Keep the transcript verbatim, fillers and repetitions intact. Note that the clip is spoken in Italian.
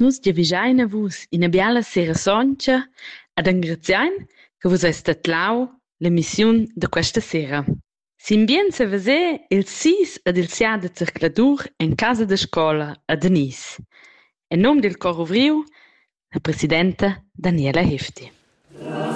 Nus giavischeina vus ina biala sera soncia ad engraziain che vus ei stat lau l'emissiun da questa sera. Sin bien se vese il sis ed il sia de circladur en casa de scola a Denis. En nom del coro vriu, la presidenta Daniela Hefti.